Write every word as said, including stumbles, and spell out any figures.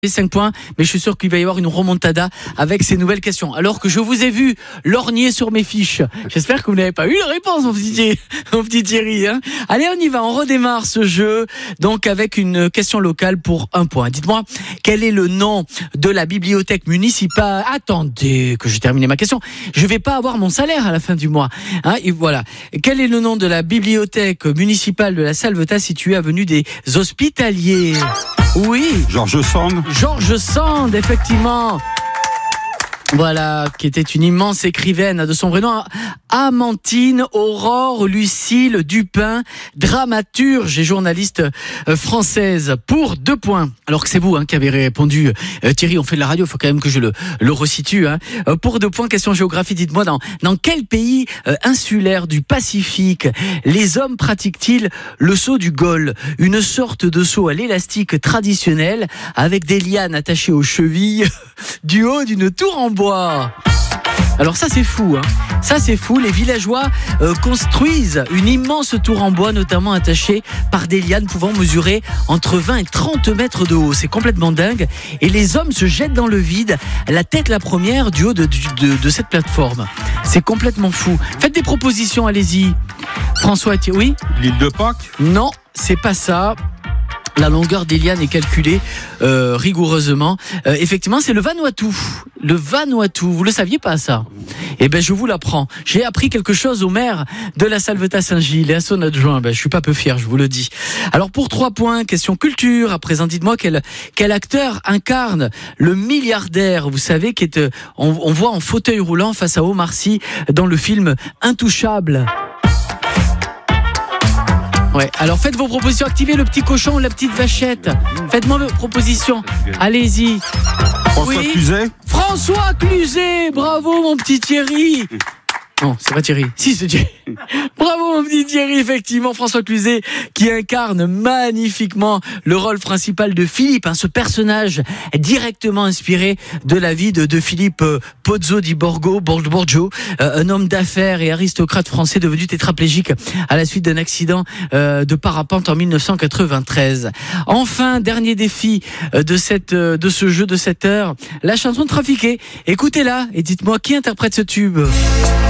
cinq points, mais je suis sûr qu'il va y avoir une remontada avec ces nouvelles questions. Alors que je vous ai vu lorgner sur mes fiches. J'espère que vous n'avez pas eu la réponse, mon petit Thierry. Mon petit Thierry hein. Allez, on y va, on redémarre ce jeu. Donc avec une question locale pour un point. Dites-moi, quel est le nom de la bibliothèque municipale? Attendez que je termine ma question. Je vais pas avoir mon salaire à la fin du mois. Hein, et voilà. Quel est le nom de la bibliothèque municipale de la Salvetat située avenue des Hospitaliers? Oui. George Sand. George Sand, effectivement. Voilà, qui était une immense écrivaine de son vrai nom, Amantine Aurore Lucille Dupin, dramaturge et journaliste française, pour deux points. Alors que c'est vous hein, qui avez répondu, euh, Thierry, on fait de la radio, il faut quand même que je le, le resitue. Hein. Euh, pour deux points, question géographie, dites-moi, dans, dans quel pays euh, insulaire du Pacifique les hommes pratiquent-ils le saut du Gol, une sorte de saut à l'élastique traditionnel avec des lianes attachées aux chevilles du haut d'une tour en bois? Alors ça c'est fou, hein. Ça c'est fou. Les villageois euh, construisent une immense tour en bois, notamment attachée par des lianes pouvant mesurer entre vingt et trente mètres de haut. C'est complètement dingue. Et les hommes se jettent dans le vide, la tête la première, du haut de, de, de cette plateforme. C'est complètement fou. Faites des propositions, allez-y. François, oui ? L'île de Pâques ? Non, c'est pas ça. La longueur des lianes est calculée euh, rigoureusement. Euh, effectivement, c'est le Vanuatu. Le Vanuatu, vous le saviez pas ça? Eh ben, je vous l'apprends. J'ai appris quelque chose au maire de la Salvetat Saint-Gilles et à son adjoint. Ben, je suis pas peu fier, je vous le dis. Alors pour trois points, question culture. À présent, dites-moi quel quel acteur incarne le milliardaire, vous savez, qui est euh, on, on voit en fauteuil roulant face à Omar Sy dans le film Intouchable. Ouais, alors faites vos propositions, activez le petit cochon ou la petite vachette. Faites-moi vos propositions. Allez-y. François oui. Cluzet. François Cluzet, bravo mon petit Thierry. Non, c'est pas Thierry. Si, c'est Thierry. Bravo mon petit Thierry, effectivement, François Cluzet qui incarne magnifiquement le rôle principal de Philippe, hein, ce personnage directement inspiré de la vie de, de Philippe euh, Pozzo di Borgo, Borgio, euh, un homme d'affaires et aristocrate français devenu tétraplégique à la suite d'un accident euh, de parapente en dix-neuf cent quatre-vingt-treize. Enfin, dernier défi euh, de cette euh, de ce jeu de cette heure, la chanson de Trafiqué. Écoutez-la et dites-moi qui interprète ce tube.